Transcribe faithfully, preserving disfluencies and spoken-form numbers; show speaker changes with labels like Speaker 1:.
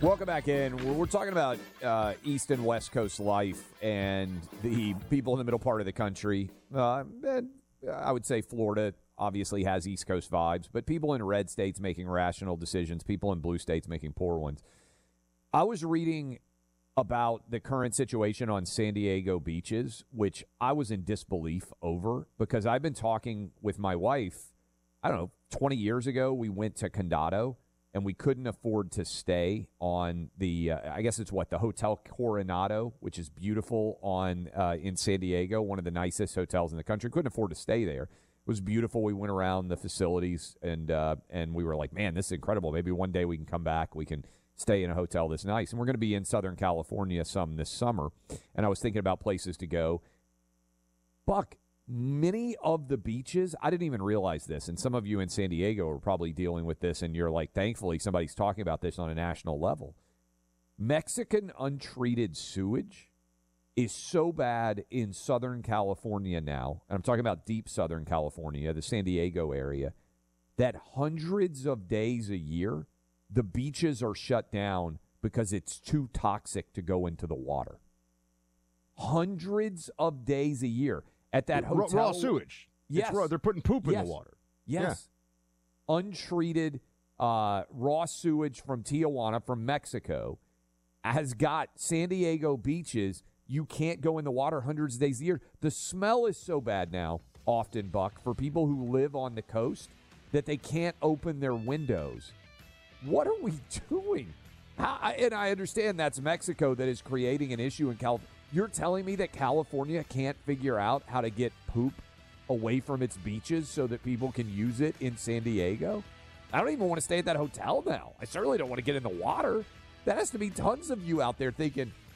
Speaker 1: Welcome back in. We're, we're talking about uh, East and West Coast life and the people in the middle part of the country. Uh, and I would say Florida obviously has East Coast vibes, but people in red states making rational decisions, people in blue states making poor ones. I was reading about the current situation on San Diego beaches, which I was in disbelief over because I've been talking with my wife. I don't know, twenty years ago, we went to Condado. And we couldn't afford to stay on the, uh, I guess it's what, the Hotel Coronado, which is beautiful on uh, in San Diego, one of the nicest hotels in the country. Couldn't afford to stay there. It was beautiful. We went around the facilities, and uh, and we were like, man, this is incredible. Maybe one day we can come back. We can stay in a hotel this nice. And we're going to be in Southern California some this summer. And I was thinking about places to go. Buck, many of the beaches, I didn't even realize this, and some of you in San Diego are probably dealing with this, and you're like, thankfully, somebody's talking about this on a national level. Mexican untreated sewage is so bad in Southern California now, and I'm talking about deep Southern California, the San Diego area, that hundreds of days a year, the beaches are shut down because it's too toxic to go into the water. Hundreds of days a year. At that hotel.
Speaker 2: Raw, raw sewage.
Speaker 1: Yes.
Speaker 2: Raw, they're putting poop in
Speaker 1: yes.
Speaker 2: the water.
Speaker 1: Yes. Yeah. Untreated uh, raw sewage from Tijuana, from Mexico, has got San Diego beaches. You can't go in the water hundreds of days a year. The smell is so bad now, often, Buck, for people who live on the coast, that they can't open their windows. What are we doing? How, and I understand that's Mexico that is creating an issue in California. You're telling me that California can't figure out how to get poop away from its beaches so that people can use it in San Diego? I don't even want to stay at that hotel now. I certainly don't want to get in the water. That has to be tons of you out there thinking,